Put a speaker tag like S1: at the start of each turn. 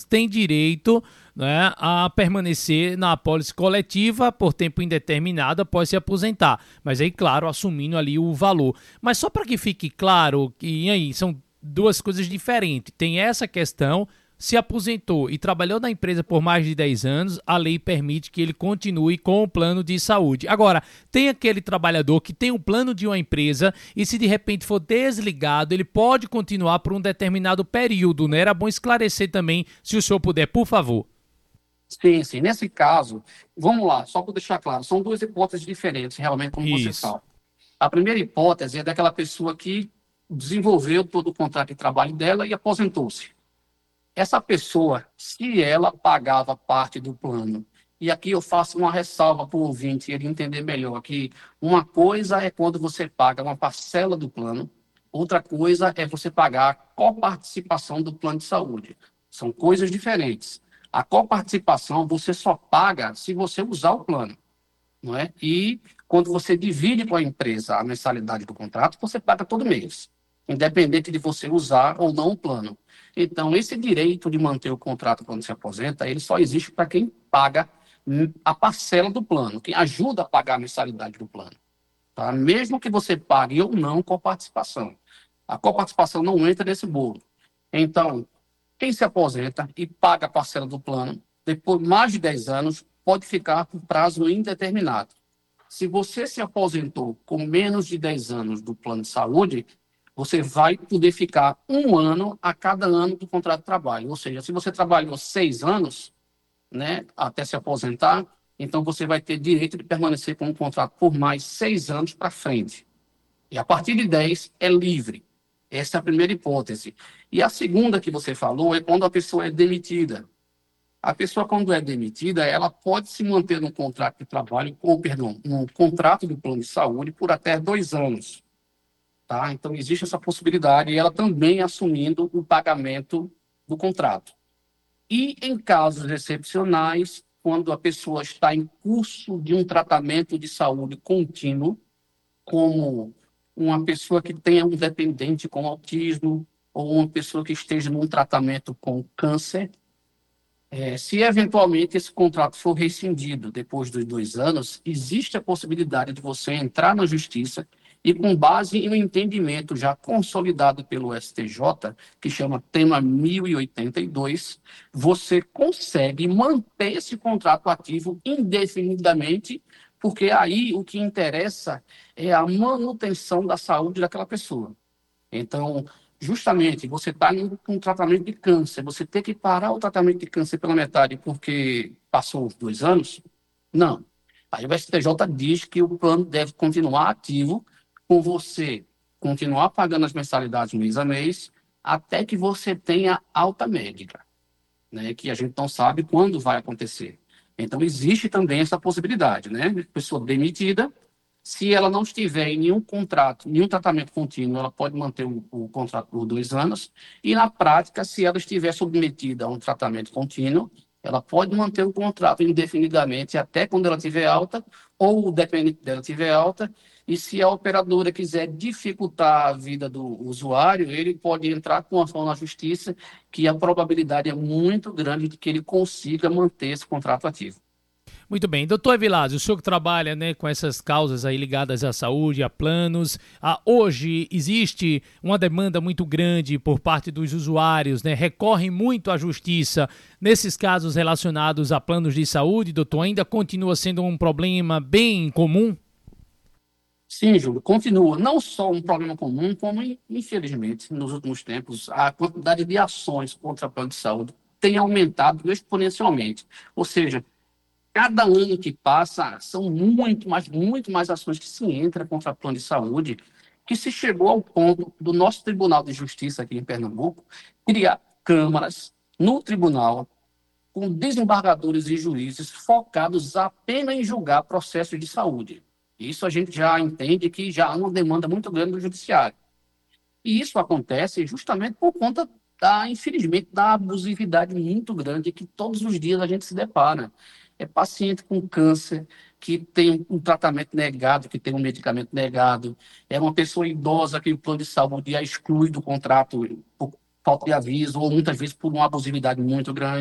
S1: têm direito, né, a permanecer na apólice coletiva por tempo indeterminado após se aposentar. Mas aí, claro, assumindo ali o valor. Mas só para que fique claro, que aí são duas coisas diferentes. Tem essa questão, se aposentou e trabalhou na empresa por mais de 10 anos, a lei permite que ele continue com o plano de saúde. Agora, tem aquele trabalhador que tem um plano de uma empresa e se de repente for desligado, ele pode continuar por um determinado período, né? Era bom esclarecer também, se o senhor puder, por favor.
S2: Sim, sim. Nesse caso, vamos lá, só para deixar claro, são duas hipóteses diferentes, realmente, como você
S1: Isso.
S2: fala. A primeira hipótese é daquela pessoa que desenvolveu todo o contrato de trabalho dela e aposentou-se. Essa pessoa, se ela pagava parte do plano, e aqui eu faço uma ressalva para o ouvinte, ele entender melhor, que uma coisa é quando você paga uma parcela do plano, outra coisa é você pagar a coparticipação do plano de saúde. São coisas diferentes. A coparticipação você só paga se você usar o plano, não é? E quando você divide com a empresa a mensalidade do contrato, você paga todo mês, independente de você usar ou não o plano. Então, esse direito de manter o contrato quando se aposenta, ele só existe para quem paga a parcela do plano, quem ajuda a pagar a mensalidade do plano. Tá? Mesmo que você pague ou não coparticipação. A coparticipação não entra nesse bolo. Então, quem se aposenta e paga a parcela do plano, depois de mais de 10 anos, pode ficar por prazo indeterminado. Se você se aposentou com menos de 10 anos do plano de saúde, você vai poder ficar um ano a cada ano do contrato de trabalho. Ou seja, se você trabalhou 6 anos, né, até se aposentar, então você vai ter direito de permanecer com o contrato por mais 6 anos para frente. E a partir de 10 é livre. Essa é a primeira hipótese. E a segunda que você falou é quando a pessoa é demitida. A pessoa, quando é demitida, ela pode se manter no contrato de trabalho, ou, perdão, no contrato do plano de saúde por até 2 anos. Tá? Então, existe essa possibilidade, e ela também assumindo o pagamento do contrato. E em casos excepcionais, quando a pessoa está em curso de um tratamento de saúde contínuo, como uma pessoa que tenha um dependente com autismo, ou uma pessoa que esteja num tratamento com câncer, se eventualmente esse contrato for rescindido depois dos 2 anos, existe a possibilidade de você entrar na justiça e, com base em um entendimento já consolidado pelo STJ, que chama tema 1082, você consegue manter esse contrato ativo indefinidamente, porque aí o que interessa é a manutenção da saúde daquela pessoa. Então, justamente, você está em um tratamento de câncer, você tem que parar o tratamento de câncer pela metade porque passou 2 anos? Não. Aí o STJ diz que o plano deve continuar ativo, com você continuar pagando as mensalidades mês a mês, até que você tenha alta médica, né? Que a gente não sabe quando vai acontecer. Então, existe também essa possibilidade, né? Pessoa demitida, se ela não estiver em nenhum contrato, nenhum tratamento contínuo, ela pode manter o contrato por 2 anos. E, na prática, se ela estiver submetida a um tratamento contínuo, ela pode manter o contrato indefinidamente até quando ela tiver alta, ou o dependente dela tiver alta. E se a operadora quiser dificultar a vida do usuário, ele pode entrar com ação na justiça, que a probabilidade é muito grande de que ele consiga manter esse contrato ativo.
S1: Muito bem. Doutor Evilásio, o senhor que trabalha, né, com essas causas aí ligadas à saúde, a planos, hoje existe uma demanda muito grande por parte dos usuários, né, recorrem muito à justiça nesses casos relacionados a planos de saúde, doutor, ainda continua sendo um problema bem comum?
S2: Sim, Júlio, continua. Não só um problema comum, como, infelizmente, nos últimos tempos, a quantidade de ações contra o plano de saúde tem aumentado exponencialmente. Ou seja, cada ano que passa, são muito mais ações que se entra contra o plano de saúde, que se chegou ao ponto do nosso Tribunal de Justiça aqui em Pernambuco criar câmaras no tribunal com desembargadores e juízes focados apenas em julgar processos de saúde. Isso a gente já entende que já há uma demanda muito grande do judiciário. E isso acontece justamente por conta infelizmente, da abusividade muito grande que todos os dias a gente se depara. É paciente com câncer que tem um tratamento negado, que tem um medicamento negado. É uma pessoa idosa que o plano de saúde a exclui do contrato por falta de aviso, ou muitas vezes por uma abusividade muito grande.